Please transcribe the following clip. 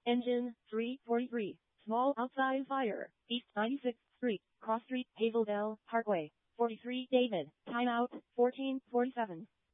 Engine 343. Small outside fire. East 96th Street. Cross Street, Hazeldale, Parkway. 43 David. Timeout 1447.